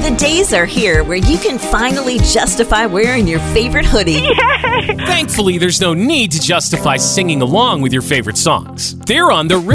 The days are here where you can finally justify wearing your favorite hoodie. Thankfully, there's no need to justify singing along with your favorite songs. They're on the